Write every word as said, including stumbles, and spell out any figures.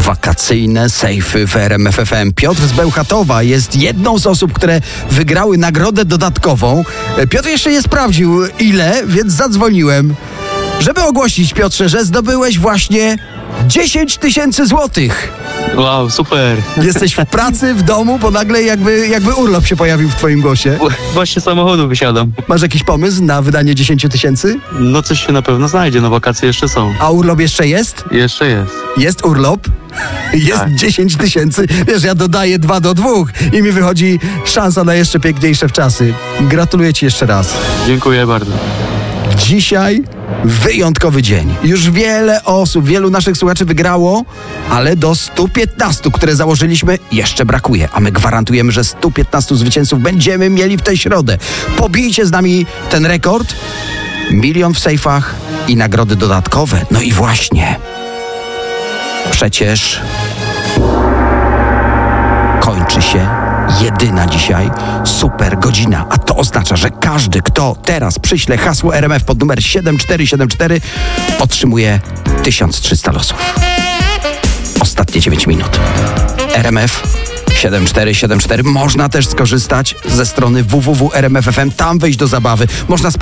Wakacyjne sejfy w R M F F M. Piotr z Bełchatowa jest jedną z osób, które wygrały nagrodę dodatkową. Piotr jeszcze nie sprawdził ile, więc zadzwoniłem, żeby ogłosić, Piotrze, że zdobyłeś właśnie dziesięć tysięcy złotych. Wow, super. Jesteś w pracy, w domu, bo nagle jakby, jakby urlop się pojawił w twoim głosie. Właśnie z samochodu wysiadam. Masz jakiś pomysł na wydanie dziesięć tysięcy? No coś się na pewno znajdzie, no wakacje jeszcze są. A urlop jeszcze jest? Jeszcze jest. Jest urlop? Jest Tak. dziesięć tysięcy. Wiesz, ja dodaję dwa do dwóch i mi wychodzi szansa na jeszcze piękniejsze wczasy. Gratuluję ci jeszcze raz. Dziękuję bardzo. Dzisiaj wyjątkowy dzień. Już wiele osób, wielu naszych słuchaczy wygrało, ale do stu piętnastu, które założyliśmy, jeszcze brakuje. A my gwarantujemy, że stu piętnastu zwycięzców będziemy mieli w tę środę. Pobijcie z nami ten rekord. Milion w sejfach i nagrody dodatkowe. No i właśnie. Przecież kończy się jedyna dzisiaj super godzina, a to oznacza, że każdy, kto teraz przyśle hasło R M F pod numer siedem cztery siedem cztery, otrzymuje tysiąc trzysta losów. Ostatnie dziewięć minut. R M F siedem cztery siedem cztery. Można też skorzystać ze strony w w w kropka r m f f m. Tam wejść do zabawy. Można